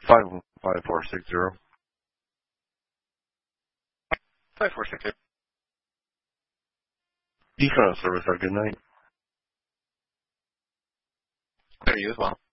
5460. 5460. Decon service. Have a good night. There you as well.